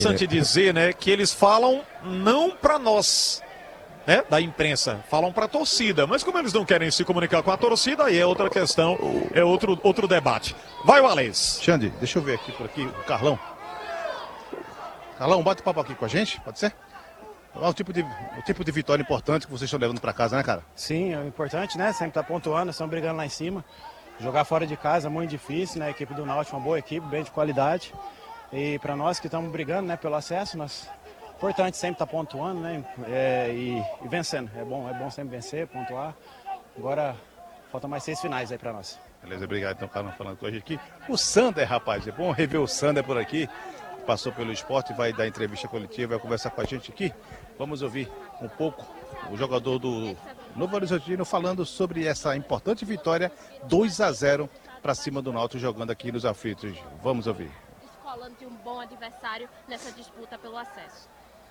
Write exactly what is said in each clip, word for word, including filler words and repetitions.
Interessante dizer, né, que eles falam não para nós, né, da imprensa, falam para a torcida, mas como eles não querem se comunicar com a torcida, aí é outra questão, é outro, outro debate. Vai, Wallace. Xande, deixa eu ver aqui por aqui, o Carlão. Carlão, bate papo aqui com a gente, pode ser? É o tipo de, o tipo de vitória importante que vocês estão levando para casa, né, cara? Sim, é importante, né? Sempre tá pontuando, estão brigando lá em cima. Jogar fora de casa é muito difícil, né? A equipe do Náutico é uma boa equipe, bem de qualidade. E para nós que estamos brigando, né, pelo acesso, nós importante sempre estar tá pontuando, né? É, e, e vencendo. É bom, é bom sempre vencer, pontuar. Agora falta mais seis finais aí para nós. Beleza, obrigado então, Carlão, falando com a gente aqui. O Sander, rapaz, é bom rever o Sander por aqui. Passou pelo esporte, vai dar entrevista coletiva, vai conversar com a gente aqui. Vamos ouvir um pouco o jogador do Novo Horizontino falando sobre essa importante vitória dois a zero para cima do Náutico, jogando aqui nos aflitos. Vamos ouvir. Escolando de um bom adversário nessa disputa pelo acesso.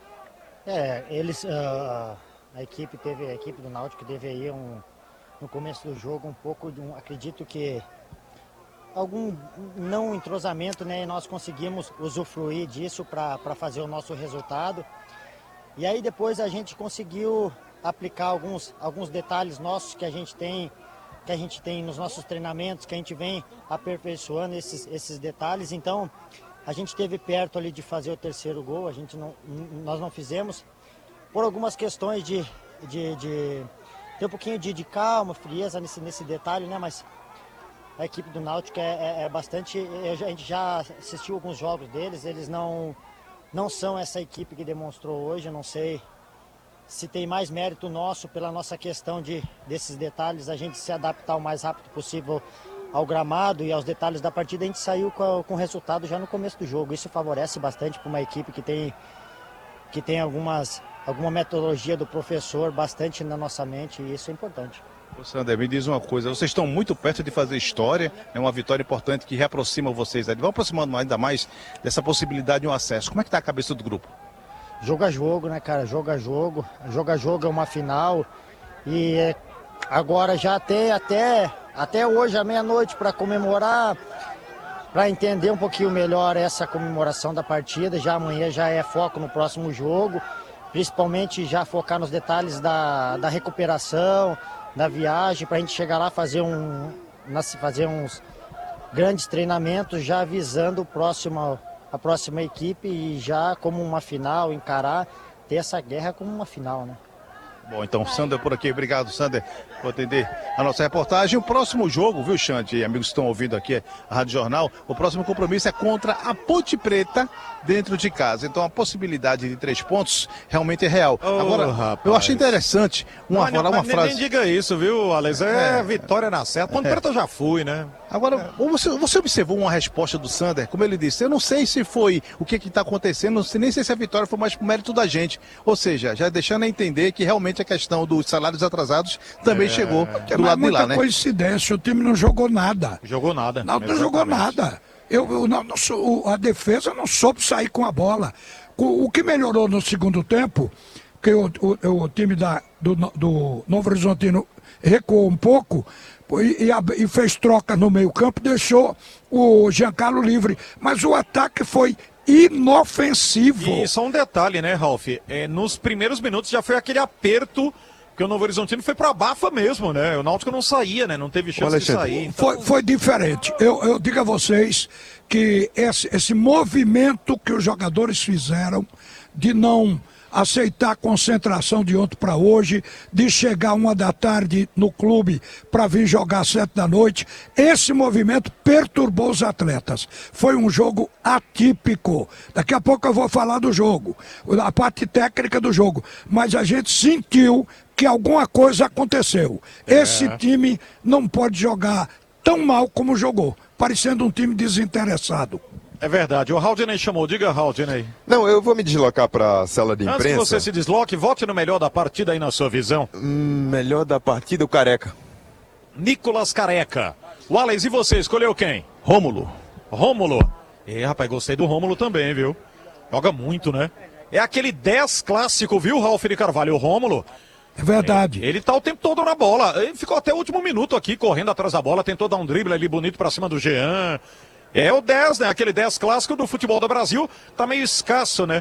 É, eles, uh, a equipe teve, a equipe do Náutico teve aí um, no começo do jogo um pouco de um, acredito que algum não entrosamento, né? E nós conseguimos usufruir disso para fazer o nosso resultado. E aí depois a gente conseguiu aplicar alguns, alguns detalhes nossos que a gente tem, que a gente tem nos nossos treinamentos, que a gente vem aperfeiçoando esses, esses detalhes. Então a gente esteve perto ali de fazer o terceiro gol, a gente não, nós não fizemos por algumas questões de, de, de ter um pouquinho de, de calma, frieza nesse, nesse detalhe, né? Mas a equipe do Náutico é, é, é bastante, a gente já assistiu alguns jogos deles, eles não, não são essa equipe que demonstrou hoje, eu não sei se tem mais mérito nosso pela nossa questão de, desses detalhes, a gente se adaptar o mais rápido possível ao gramado e aos detalhes da partida. A gente saiu com, com resultado já no começo do jogo, isso favorece bastante para uma equipe que tem, que tem algumas, alguma metodologia do professor bastante na nossa mente, e isso é importante. Ô Sander, me diz uma coisa, vocês estão muito perto de fazer história, é uma vitória importante que reaproxima vocês, vão aproximando ainda mais dessa possibilidade de um acesso. Como é que está a cabeça do grupo? Jogo a jogo, né, cara? Jogo a jogo. Jogo a jogo é uma final. E é, agora já até, até, até hoje, à meia-noite, para comemorar, para entender um pouquinho melhor essa comemoração da partida. Já amanhã já é foco no próximo jogo. Principalmente já focar nos detalhes da, da recuperação, da viagem, para a gente chegar lá fazer, um, fazer uns grandes treinamentos, já visando o próximo... a próxima equipe e já como uma final, encarar, ter essa guerra como uma final, né? Bom, então, Sander por aqui, obrigado, Sander, por atender a nossa reportagem. O próximo jogo, viu, Xande, e amigos que estão ouvindo aqui a Rádio Jornal, o próximo compromisso é contra a Ponte Preta dentro de casa. Então, a possibilidade de três pontos realmente é real. Oh, Agora, rapaz. eu achei interessante uma, não, uma não, frase... Nem diga isso, viu, Alex? É, é vitória na certa. Ponte é. Preta eu já fui, né? Agora, é. você, você observou uma resposta do Sander, como ele disse, eu não sei se foi o que está acontecendo, não sei nem sei se a vitória foi mais por mérito da gente. Ou seja, já deixando a entender que realmente a questão dos salários atrasados também é. chegou do é, lado de lá, né? Coincidência, o time não jogou nada. Jogou nada. Não, não jogou nada. Eu, eu não, não, a defesa não soube sair com a bola. O, o que melhorou no segundo tempo, que o, o, o time da, do, do Novo Horizontino recuou um pouco e, e, e fez troca no meio campo, deixou o Giancarlo livre. Mas o ataque foi inofensivo. E só um detalhe, né, Ralf? É, nos primeiros minutos já foi aquele aperto que o Novo Horizontino foi para bafa mesmo, né? O Náutico não saía, né? Não teve chance de sair. Então... Foi, foi diferente. Eu, eu digo a vocês que esse, esse movimento que os jogadores fizeram de não aceitar a concentração de ontem para hoje, de chegar uma da tarde no clube para vir jogar às sete da noite, esse movimento perturbou os atletas. Foi um jogo atípico. Daqui a pouco eu vou falar do jogo, a parte técnica do jogo, mas a gente sentiu que alguma coisa aconteceu. É. Esse time não pode jogar tão mal como jogou, parecendo um time desinteressado. É verdade. O Haldinei chamou. Diga, Haldinei. Não, eu vou me deslocar para a sala de imprensa. Antes que você se desloque, vote no melhor da partida aí na sua visão. Hum, melhor da partida, o Careca. Nicolas Careca. Wallace, e você? Escolheu quem? Rômulo. Rômulo. É, rapaz, gostei do Rômulo também, viu? Joga muito, né? É aquele dez clássico, viu, Ralf de Carvalho? O Rômulo. É verdade. Ele, ele tá o tempo todo na bola. Ele ficou até o último minuto aqui, correndo atrás da bola, tentou dar um drible ali bonito pra cima do Jean. É o dez, né? Aquele dez clássico do futebol do Brasil, tá meio escasso, né?